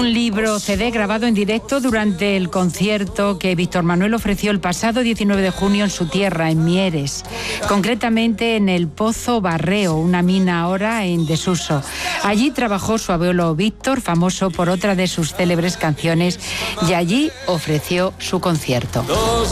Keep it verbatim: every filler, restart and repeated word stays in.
un libro C D grabado en directo durante el concierto que Víctor Manuel ofreció el pasado diecinueve de junio en su tierra, en Mieres, concretamente en el Pozo Barreo, una mina ahora en desuso. Allí trabajó su abuelo Víctor, famoso por otra de sus célebres canciones, y allí ofreció su concierto.